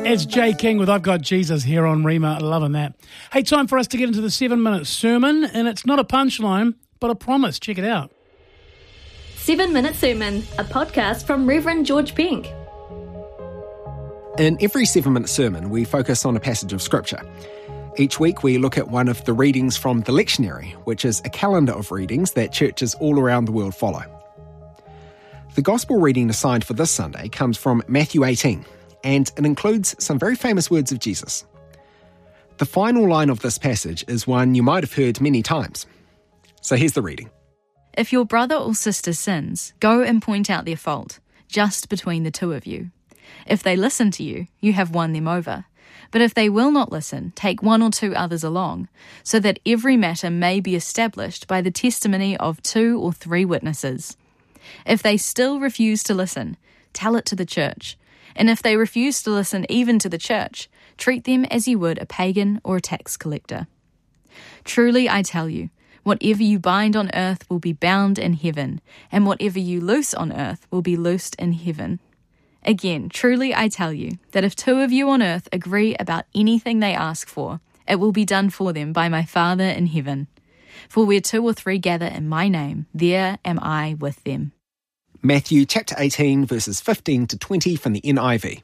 It's Jay King with I've Got Jesus here on Rima. Loving that. Hey, time for us to get into the 7-minute sermon, and it's not a punchline, but a promise. Check it out. 7-Minute Sermon, a podcast from Reverend George Pink. In every 7-minute sermon, we focus on a passage of Scripture. Each week, we look at one of the readings from the lectionary, which is a calendar of readings that churches all around the world follow. The Gospel reading assigned for this Sunday comes from Matthew 18, and it includes some very famous words of Jesus. The final line of this passage is one you might have heard many times. So here's the reading. If your brother or sister sins, go and point out their fault, just between the two of you. If they listen to you, you have won them over. But if they will not listen, take 1 or 2 others along, so that every matter may be established by the testimony of 2 or 3 witnesses. If they still refuse to listen, tell it to the church. And if they refuse to listen even to the church, treat them as you would a pagan or a tax collector. Truly I tell you, whatever you bind on earth will be bound in heaven, and whatever you loose on earth will be loosed in heaven. Again, truly I tell you, that if 2 of you on earth agree about anything they ask for, it will be done for them by my Father in heaven. For where 2 or 3 gather in my name, there am I with them. Matthew chapter 18, verses 15 to 20 from the NIV.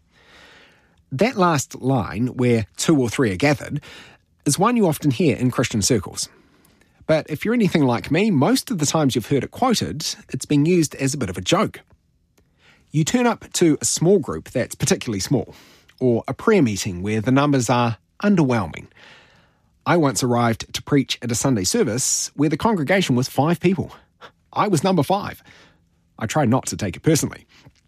That last line, where 2 or 3 are gathered, is one you often hear in Christian circles. But if you're anything like me, most of the times you've heard it quoted, it's been used as a bit of a joke. You turn up to a small group that's particularly small, or a prayer meeting where the numbers are underwhelming. I once arrived to preach at a Sunday service where the congregation was 5 people. I was number 5. I try not to take it personally.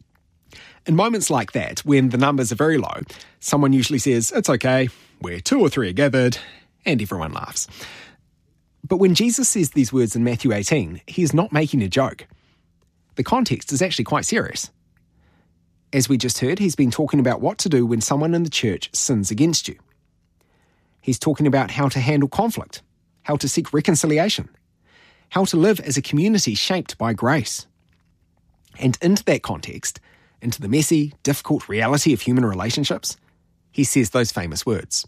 In moments like that, when the numbers are very low, someone usually says, "It's okay, where 2 or 3 are gathered," and everyone laughs. But when Jesus says these words in Matthew 18, he is not making a joke. The context is actually quite serious. As we just heard, he's been talking about what to do when someone in the church sins against you. He's talking about how to handle conflict, how to seek reconciliation, how to live as a community shaped by grace. And into that context, into the messy, difficult reality of human relationships, he says those famous words.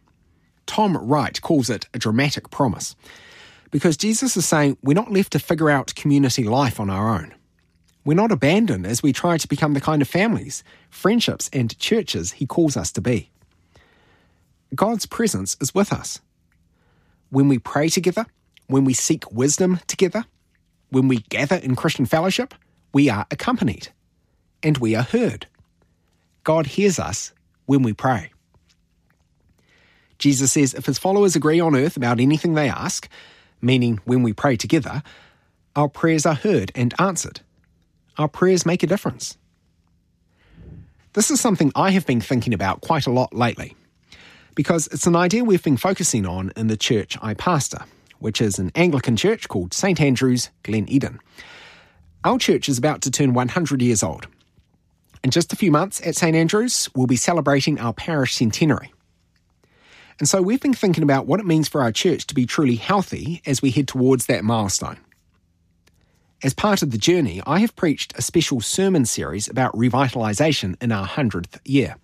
Tom Wright calls it a dramatic promise, because Jesus is saying we're not left to figure out community life on our own. We're not abandoned as we try to become the kind of families, friendships, and churches he calls us to be. God's presence is with us. When we pray together, when we seek wisdom together, when we gather in Christian fellowship, we are accompanied, and we are heard. God hears us when we pray. Jesus says if his followers agree on earth about anything they ask, meaning when we pray together, our prayers are heard and answered. Our prayers make a difference. This is something I have been thinking about quite a lot lately, because it's an idea we've been focusing on in the church I pastor, which is an Anglican church called St Andrew's, Glen Eden. Our church is about to turn 100 years old. In just a few months at St Andrew's, we'll be celebrating our parish centenary. And so we've been thinking about what it means for our church to be truly healthy as we head towards that milestone. As part of the journey, I have preached a special sermon series about revitalisation in our 100th year.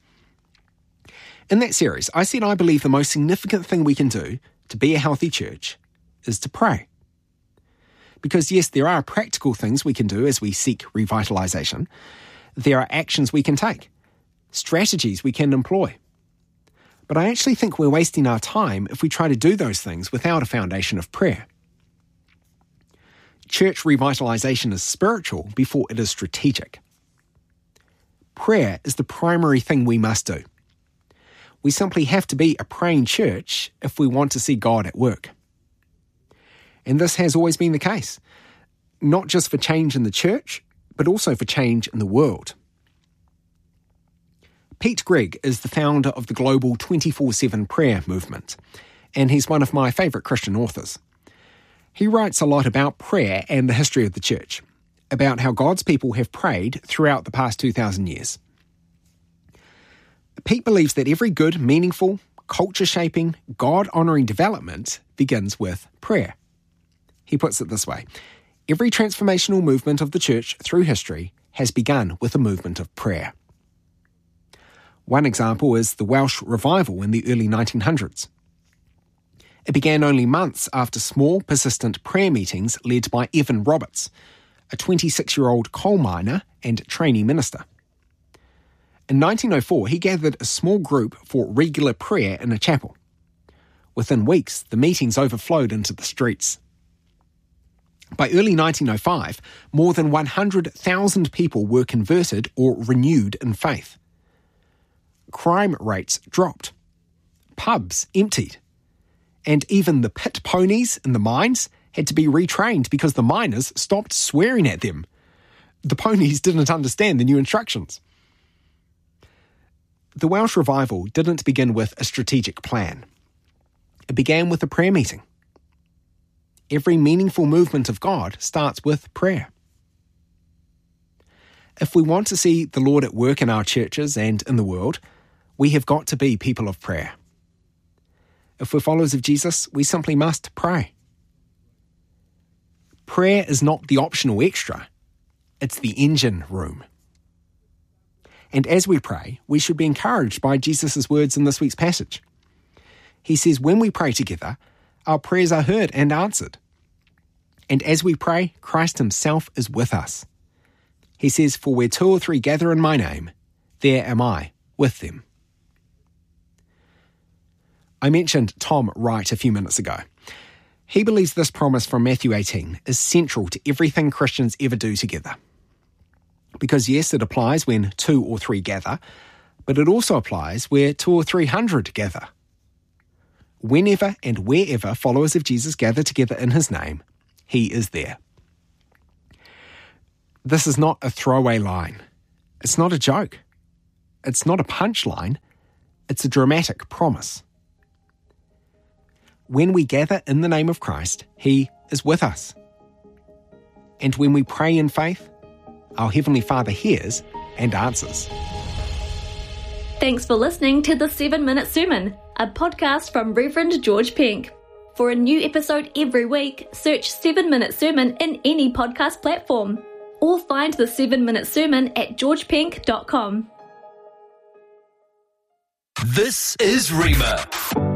In that series, I said I believe the most significant thing we can do to be a healthy church is to pray. Because yes, there are practical things we can do as we seek revitalisation. There are actions we can take, strategies we can employ. But I actually think we're wasting our time if we try to do those things without a foundation of prayer. Church revitalisation is spiritual before it is strategic. Prayer is the primary thing we must do. We simply have to be a praying church if we want to see God at work. And this has always been the case, not just for change in the church, but also for change in the world. Pete Greig is the founder of the global 24/7 prayer movement, and he's one of my favourite Christian authors. He writes a lot about prayer and the history of the church, about how God's people have prayed throughout the past 2,000 years. Pete believes that every good, meaningful, culture-shaping, God-honouring development begins with prayer. He puts it this way: every transformational movement of the church through history has begun with a movement of prayer. One example is the Welsh Revival in the early 1900s. It began only months after small, persistent prayer meetings led by Evan Roberts, a 26-year-old coal miner and trainee minister. In 1904, he gathered a small group for regular prayer in a chapel. Within weeks, the meetings overflowed into the streets. By early 1905, more than 100,000 people were converted or renewed in faith. Crime rates dropped. Pubs emptied. And even the pit ponies in the mines had to be retrained because the miners stopped swearing at them. The ponies didn't understand the new instructions. The Welsh Revival didn't begin with a strategic plan. It began with a prayer meeting. Every meaningful movement of God starts with prayer. If we want to see the Lord at work in our churches and in the world, we have got to be people of prayer. If we're followers of Jesus, we simply must pray. Prayer is not the optional extra, it's the engine room. And as we pray, we should be encouraged by Jesus' words in this week's passage. He says, when we pray together, our prayers are heard and answered. And as we pray, Christ himself is with us. He says, for where 2 or 3 gather in my name, there am I with them. I mentioned Tom Wright a few minutes ago. He believes this promise from Matthew 18 is central to everything Christians ever do together. Because yes, it applies when 2 or 3 gather, but it also applies where 200 or 300 gather. Whenever and wherever followers of Jesus gather together in his name, he is there. This is not a throwaway line. It's not a joke. It's not a punchline. It's a dramatic promise. When we gather in the name of Christ, he is with us. And when we pray in faith, our Heavenly Father hears and answers. Thanks for listening to the 7 Minute Sermon, a podcast from Reverend George Pink. For a new episode every week, search 7 Minute Sermon in any podcast platform, or find the 7 Minute Sermon at georgepink.com. This is Rhema.